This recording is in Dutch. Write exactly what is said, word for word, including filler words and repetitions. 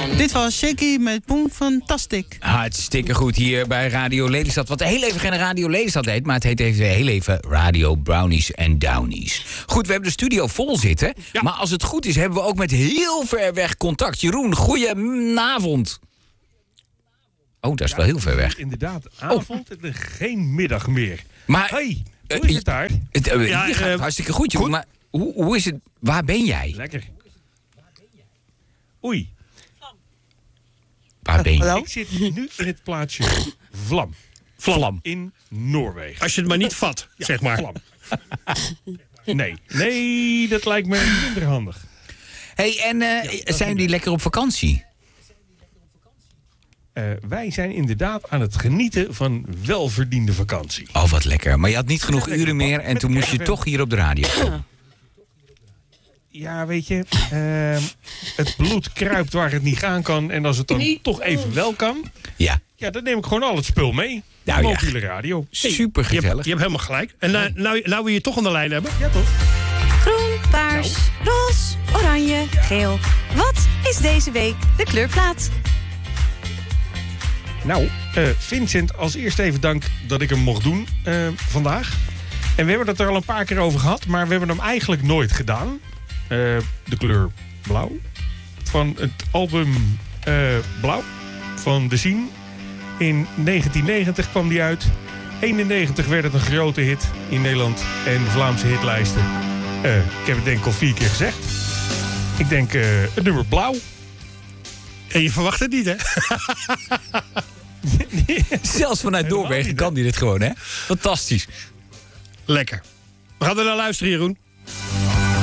Dit was Shaky met Boom Fantastic. Hartstikke goed hier bij Radio Lelystad. Wat heel even geen Radio Lelystad heet, maar het heet even heel even Radio Brownies en Downies. Goed, we hebben de studio vol zitten. Ja. Maar als het goed is, hebben we ook met heel ver weg contact. Jeroen, goedenavond. Oh, dat is ja, wel heel ver weg. Inderdaad, avond oh. en geen middag meer. Maar, hey, hoe is uh, het daar? Het, uh, ja, hier gaat uh, hartstikke goed, Jeroen. Maar hoe, hoe is het? Waar ben jij? Lekker. Oei. Waar ben je? Ik zit nu in het plaatsje Vlam. Vlam. In Noorwegen. Als je het maar niet vat, ja, zeg maar. Vlam. Nee, nee, dat lijkt me minder handig. Hey, en uh, ja, zijn jullie lekker op vakantie? Uh, wij zijn inderdaad aan het genieten van welverdiende vakantie. Oh, wat lekker. Maar je had niet genoeg uren meer en toen moest je toch hier op de radio komen. Ja, weet je, uh, het bloed kruipt waar het niet gaan kan. En als het dan toch even wel kan, ja. Ja, dan neem ik gewoon al het spul mee. Nou, mobiele ja. radio. Super gezellig. Je hebt, je hebt helemaal gelijk. En nou, nou, nou we je toch aan de lijn hebben. Ja, toch? Groen, paars, nou. roze, oranje, geel. Wat is deze week de kleurplaat? Nou, uh, Vincent, als eerst even dank dat ik hem mocht doen uh, vandaag. En we hebben het er al een paar keer over gehad, maar we hebben hem eigenlijk nooit gedaan. Uh, de kleur blauw. Van het album uh, Blauw van The Scene. In negentien negentig kwam die uit. eenennegentig werd het een grote hit in Nederland en de Vlaamse hitlijsten. Uh, ik heb het denk ik al vier keer gezegd. Ik denk uh, het nummer Blauw. En je verwacht het niet, hè? Zelfs vanuit Noorwegen kan die dit gewoon, hè? Fantastisch. Lekker. We gaan er naar luisteren, Jeroen.